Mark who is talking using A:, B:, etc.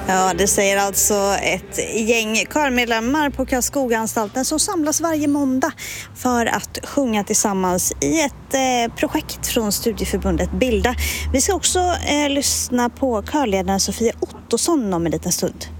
A: Ja, det säger alltså ett gäng körmedlemmar på Karlskoga-anstalten som samlas varje måndag för att sjunga tillsammans i ett projekt från studieförbundet Bilda. Vi ska också lyssna på körledaren Sofia Ottosson om en liten stund.